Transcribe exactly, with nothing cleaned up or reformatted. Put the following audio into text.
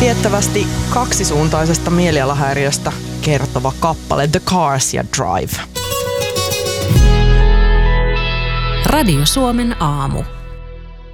Tiettävästi kaksisuuntaisesta mielialahäiriöstä kertova kappale The Cars ja Drive. Radio Suomen aamu.